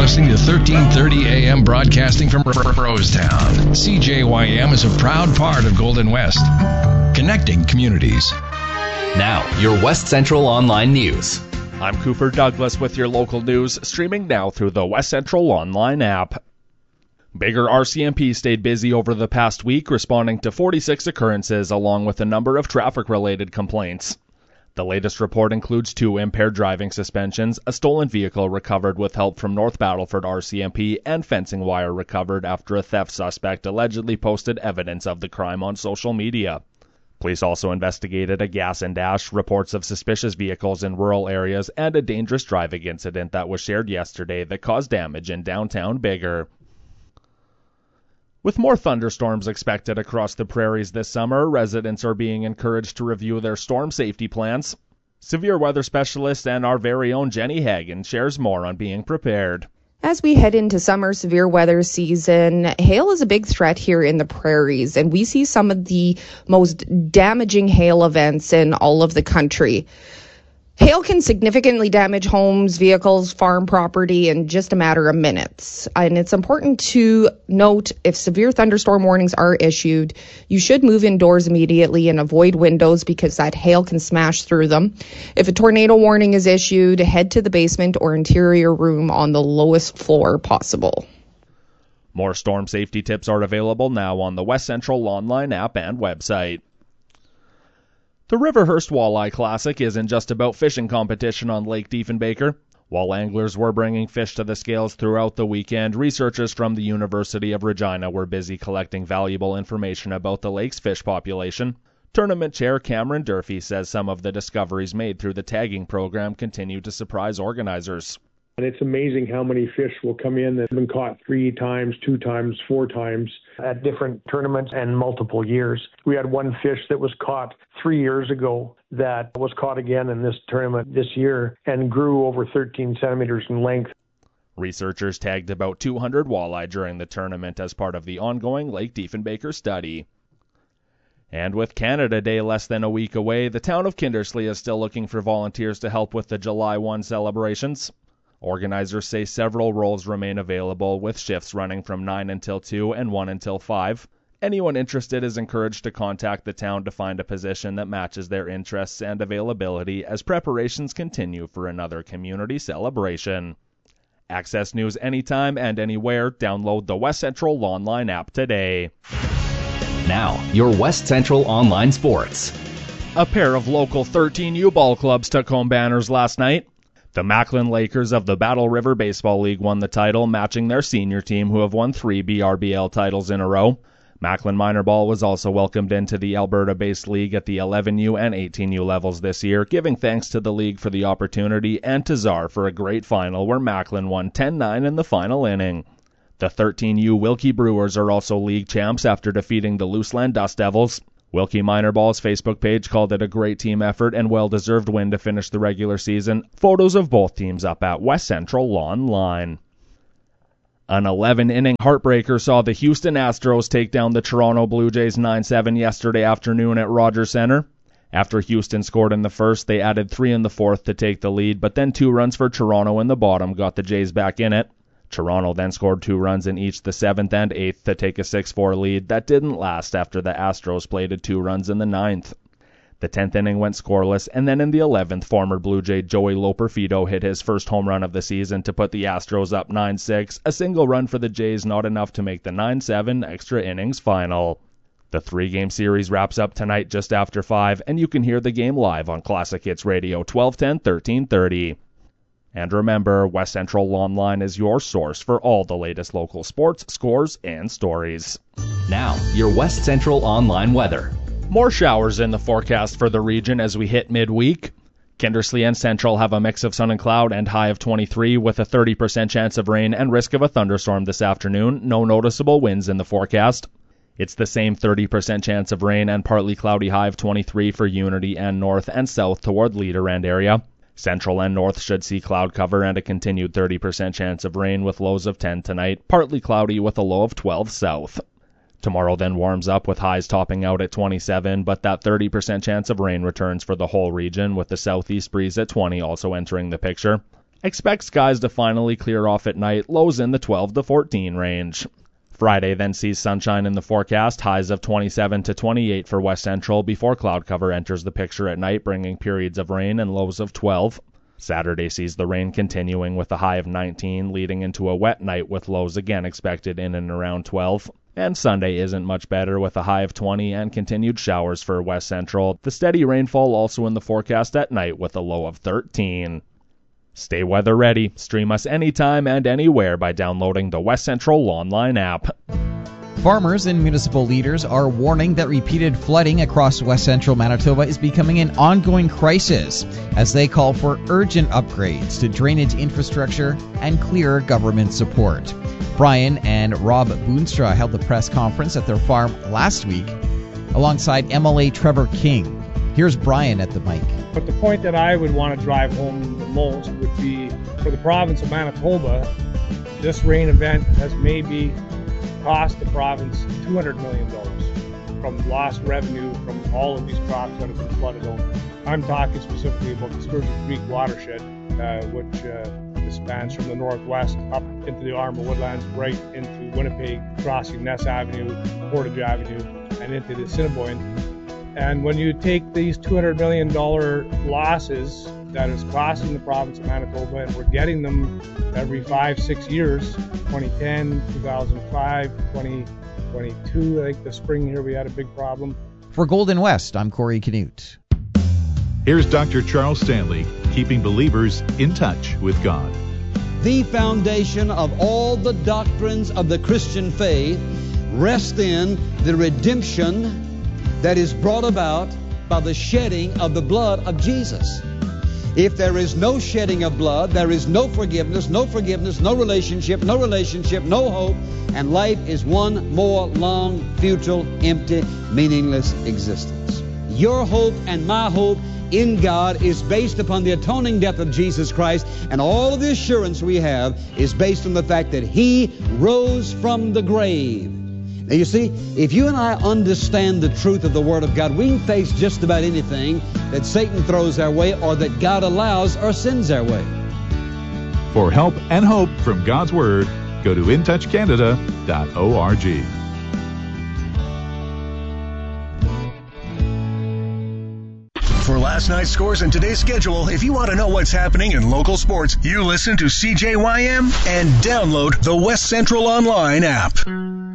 listening to 1330 AM broadcasting from Rosetown. CJYM is a proud part of Golden West, connecting communities. Now, your West Central Online News. I'm Cooper Douglas with your local news, streaming now through the West Central Online app. Bigger RCMP stayed busy over the past week, responding to 46 occurrences along with a number of traffic-related complaints. The latest report includes 2 impaired driving suspensions, a stolen vehicle recovered with help from North Battleford RCMP, and fencing wire recovered after a theft suspect allegedly posted evidence of the crime on social media. Police also investigated a gas and dash, reports of suspicious vehicles in rural areas, and a dangerous driving incident that was shared yesterday that caused damage in downtown Biggar. With more thunderstorms expected across the prairies this summer, residents are being encouraged to review their storm safety plans. Severe weather specialist and our very own Jenny Hagen shares more on being prepared. As we head into summer severe weather season, hail is a big threat here in the prairies, and we see some of the most damaging hail events in all of the country. Hail can significantly damage homes, vehicles, farm property in just a matter of minutes. And it's important to note if severe thunderstorm warnings are issued, you should move indoors immediately and avoid windows because that hail can smash through them. If a tornado warning is issued, head to the basement or interior room on the lowest floor possible. More storm safety tips are available now on the West Central Online app and website. The Riverhurst Walleye Classic isn't just about fishing competition on Lake Diefenbaker. While anglers were bringing fish to the scales throughout the weekend, researchers from the University of Regina were busy collecting valuable information about the lake's fish population. Tournament chair Cameron Durfee says some of the discoveries made through the tagging program continue to surprise organizers. And it's amazing how many fish will come in that have been caught 3 times, 2 times, 4 times at different tournaments and multiple years. We had one fish that was caught 3 years ago that was caught again in this tournament this year and grew over 13 centimeters in length. Researchers tagged about 200 walleye during the tournament as part of the ongoing Lake Diefenbaker study. And with Canada Day less than a week away, the town of Kindersley is still looking for volunteers to help with the July 1 celebrations. Organizers say several roles remain available, with shifts running from 9 until 2 and 1 until 5. Anyone interested is encouraged to contact the town to find a position that matches their interests and availability as preparations continue for another community celebration. Access news anytime and anywhere. Download the West Central Online app today. Now, your West Central Online Sports. A pair of local 13U ball clubs took home banners last night. The Macklin Lakers of the Battle River Baseball League won the title, matching their senior team who have won 3 BRBL titles in a row. Macklin Minor Ball was also welcomed into the Alberta-based league at the 11U and 18U levels this year, giving thanks to the league for the opportunity and to Czar for a great final where Macklin won 10-9 in the final inning. The 13U Wilkie Brewers are also league champs after defeating the Luseland Dust Devils. Wilkie Minor Ball's Facebook page called it a great team effort and well-deserved win to finish the regular season. Photos of both teams up at West Central Online. An 11-inning heartbreaker saw the Houston Astros take down the Toronto Blue Jays 9-7 yesterday afternoon at Rogers Centre. After Houston scored in the first, they added 3 in the fourth to take the lead, but then 2 runs for Toronto in the bottom got the Jays back in it. Toronto then scored 2 runs in each the 7th and 8th to take a 6-4 lead that didn't last after the Astros plated 2 runs in the 9th. The 10th inning went scoreless, and then in the 11th, former Blue Jay Joey Loperfido hit his first home run of the season to put the Astros up 9-6, a single run for the Jays not enough to make the 9-7 extra innings final. The 3-game series wraps up tonight just after 5, and you can hear the game live on Classic Hits Radio 1210, 1330. And remember, West Central Online is your source for all the latest local sports, scores, and stories. Now, your West Central Online weather. More showers in the forecast for the region as we hit midweek. Kindersley and Central have a mix of sun and cloud and high of 23 with a 30% chance of rain and risk of a thunderstorm this afternoon. No noticeable winds in the forecast. It's the same 30% chance of rain and partly cloudy high of 23 for Unity and north and south toward Leader End area. Central and north should see cloud cover and a continued 30% chance of rain with lows of 10 tonight, partly cloudy with a low of 12 south. Tomorrow then warms up with highs topping out at 27, but that 30% chance of rain returns for the whole region with the southeast breeze at 20 also entering the picture. Expect skies to finally clear off at night, lows in the 12 to 14 range. Friday then sees sunshine in the forecast, highs of 27 to 28 for West Central before cloud cover enters the picture at night, bringing periods of rain and lows of 12. Saturday sees the rain continuing with a high of 19, leading into a wet night with lows again expected in and around 12. And Sunday isn't much better with a high of 20 and continued showers for West Central. The steady rainfall also in the forecast at night with a low of 13. Stay weather ready. Stream us anytime and anywhere by downloading the West Central online app. Farmers and municipal leaders are warning that repeated flooding across West Central Manitoba is becoming an ongoing crisis as they call for urgent upgrades to drainage infrastructure and clearer government support. Brian and Rob Boonstra held the press conference at their farm last week alongside MLA Trevor King. Here's Brian at the mic. But the point that I would want to drive home the most would be for the province of Manitoba, this rain event has maybe cost the province $200 million from lost revenue from all of these crops that have been flooded over. I'm talking specifically about the Sturgeon Creek watershed, which spans from the northwest up into the Arma Woodlands, right into Winnipeg, crossing Ness Avenue, Portage Avenue, and into the Assiniboine. And when you take these $200 million losses that is costing the province of Manitoba, and we're getting them every 5-6 years, 2010, 2005, 2022, I think the spring here we had a big problem. For Golden West, I'm Corey Canute. Here's Dr. Charles Stanley, keeping believers in touch with God. The foundation of all the doctrines of the Christian faith rests in the redemption that is brought about by the shedding of the blood of Jesus. If there is no shedding of blood, there is no forgiveness, no relationship, no hope, and life is one more long, futile, empty, meaningless existence. Your hope and my hope in God is based upon the atoning death of Jesus Christ, and all of the assurance we have is based on the fact that He rose from the grave. Now you see, if you and I understand the truth of the Word of God, we can face just about anything that Satan throws our way or that God allows or sends our way. For help and hope from God's Word, go to intouchcanada.org. For last night's scores and today's schedule, if you want to know what's happening in local sports, you listen to CJYM and download the West Central Online app.